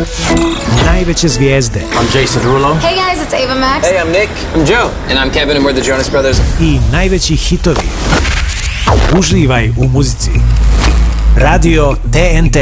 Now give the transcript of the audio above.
Najveće zvijezde. I'm Jason Derulo. Hey guys, it's Ava Max. Hey, I'm Nick. I'm Joe. And I'm Kevin and we're the Jonas Brothers. I najveći hitovi. Uživaj u muzici. Radio TNT.